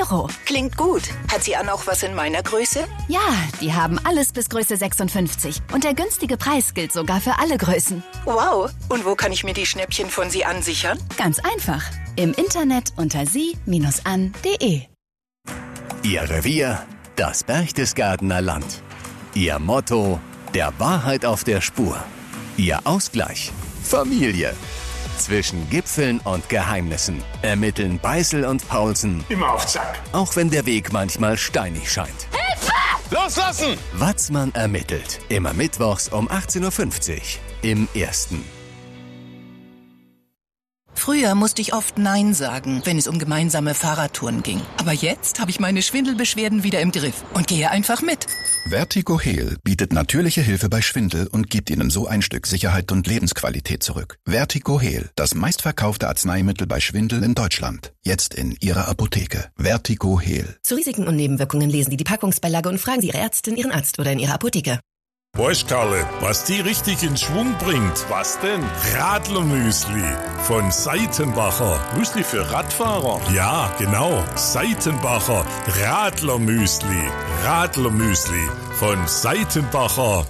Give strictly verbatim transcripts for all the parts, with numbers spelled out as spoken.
Euro. Klingt gut. Hat sie auch was in meiner Größe? Ja, die haben alles bis Größe sechsundfünfzig. Und der günstige Preis gilt sogar für alle Größen. Wow. Und wo kann ich mir die Schnäppchen von sie ansichern? Ganz einfach. Im Internet unter sie Bindestrich an punkt de. Ihr Revier, das Berchtesgadener Land. Ihr Motto, der Wahrheit auf der Spur. Ihr Ausgleich, Familie. Zwischen Gipfeln und Geheimnissen ermitteln Beißel und Paulsen. Immer auf Zack. Auch wenn der Weg manchmal steinig scheint. Hilfe! Loslassen! Watzmann ermittelt. Immer mittwochs um achtzehn Uhr fünfzig im Ersten. Früher musste ich oft Nein sagen, wenn es um gemeinsame Fahrradtouren ging. Aber jetzt habe ich meine Schwindelbeschwerden wieder im Griff und gehe einfach mit. Vertigo Heal bietet natürliche Hilfe bei Schwindel und gibt Ihnen so ein Stück Sicherheit und Lebensqualität zurück. Vertigo Heal, das meistverkaufte Arzneimittel bei Schwindel in Deutschland. Jetzt in Ihrer Apotheke. Vertigo Heal. Zu Risiken und Nebenwirkungen lesen Sie die Packungsbeilage und fragen Sie Ihre Ärztin, Ihren Arzt oder in Ihrer Apotheke. Boys, Karle, was die richtig in Schwung bringt. Was denn? Radlermüsli von Seitenbacher. Müsli für Radfahrer? Ja, genau. Seitenbacher Radlermüsli. Radlermüsli von Seitenbacher.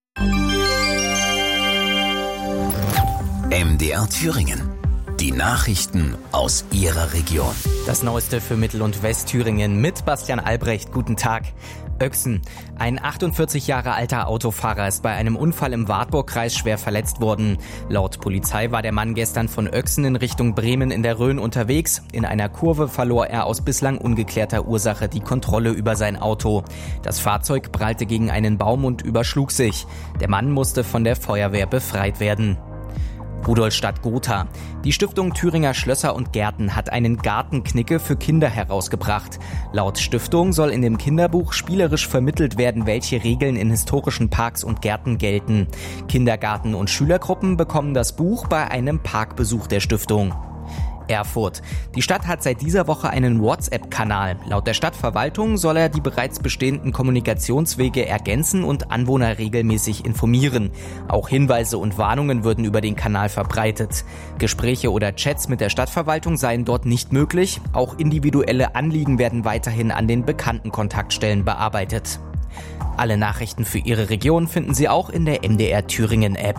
M D R Thüringen. Die Nachrichten aus Ihrer Region. Das Neueste für Mittel- und Westthüringen mit Bastian Albrecht. Guten Tag. Öchsen. Ein achtundvierzig Jahre alter Autofahrer ist bei einem Unfall im Wartburgkreis schwer verletzt worden. Laut Polizei war der Mann gestern von Öchsen in Richtung Bremen in der Rhön unterwegs. In einer Kurve verlor er aus bislang ungeklärter Ursache die Kontrolle über sein Auto. Das Fahrzeug prallte gegen einen Baum und überschlug sich. Der Mann musste von der Feuerwehr befreit werden. Rudolstadt-Gotha. Die Stiftung Thüringer Schlösser und Gärten hat einen Gartenknicke für Kinder herausgebracht. Laut Stiftung soll in dem Kinderbuch spielerisch vermittelt werden, welche Regeln in historischen Parks und Gärten gelten. Kindergarten- und Schülergruppen bekommen das Buch bei einem Parkbesuch der Stiftung. Erfurt. Die Stadt hat seit dieser Woche einen WhatsApp-Kanal. Laut der Stadtverwaltung soll er die bereits bestehenden Kommunikationswege ergänzen und Anwohner regelmäßig informieren. Auch Hinweise und Warnungen würden über den Kanal verbreitet. Gespräche oder Chats mit der Stadtverwaltung seien dort nicht möglich. Auch individuelle Anliegen werden weiterhin an den bekannten Kontaktstellen bearbeitet. Alle Nachrichten für Ihre Region finden Sie auch in der M D R Thüringen App.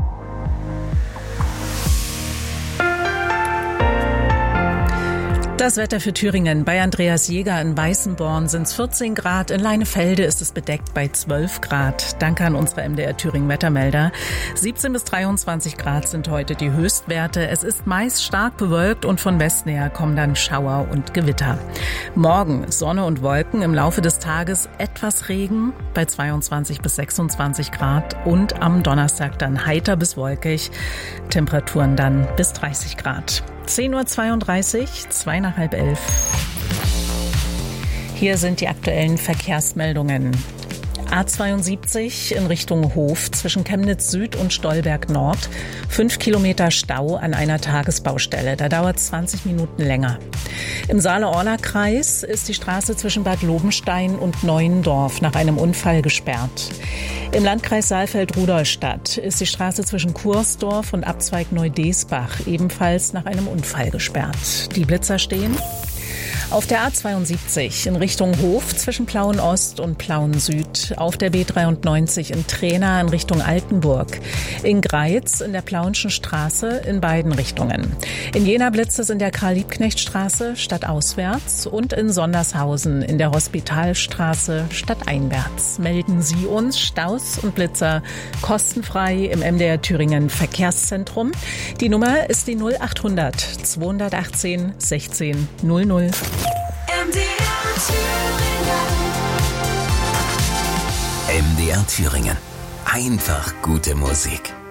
Das Wetter für Thüringen. Bei Andreas Jäger in Weißenborn sind es vierzehn Grad. In Leinefelde ist es bedeckt bei zwölf Grad. Danke an unsere M D R Thüringen Wettermelder. siebzehn bis dreiundzwanzig Grad sind heute die Höchstwerte. Es ist meist stark bewölkt und von Westen her kommen dann Schauer und Gewitter. Morgen Sonne und Wolken, im Laufe des Tages etwas Regen bei zweiundzwanzig bis sechsundzwanzig Grad und am Donnerstag dann heiter bis wolkig. Temperaturen dann bis dreißig Grad. zehn Uhr zweiunddreißig, zwei nach halb elf. Hier sind die aktuellen Verkehrsmeldungen. A zweiundsiebzig in Richtung Hof zwischen Chemnitz Süd und Stolberg Nord. Fünf Kilometer Stau an einer Tagesbaustelle. Da dauert es zwanzig Minuten länger. Im Saale-Orla-Kreis ist die Straße zwischen Bad Lobenstein und Neuendorf nach einem Unfall gesperrt. Im Landkreis Saalfeld-Rudolstadt ist die Straße zwischen Kursdorf und Abzweig Neudesbach ebenfalls nach einem Unfall gesperrt. Die Blitzer stehen. Auf der A zweiundsiebzig in Richtung Hof zwischen Plauen Ost und Plauen Süd. Auf der B dreiundneunzig in Trena in Richtung Altenburg. In Greiz in der Plauenschen Straße in beiden Richtungen. In Jena blitzt es in der Karl-Liebknecht-Straße stadtauswärts und in Sondershausen in der Hospitalstraße stadteinwärts. Melden Sie uns Staus und Blitzer kostenfrei im M D R Thüringen Verkehrszentrum. Die Nummer ist die null achthundert zweihundertachtzehn sechzehn null null. M D R Thüringen. M D R Thüringen. Einfach gute Musik.